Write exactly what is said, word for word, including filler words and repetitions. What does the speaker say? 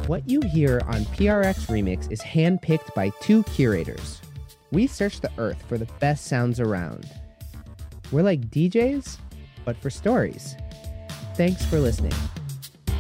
What you hear on P R X Remix is handpicked by two curators. We search the earth for the best sounds around. We're like D Js, but for stories. Thanks for listening.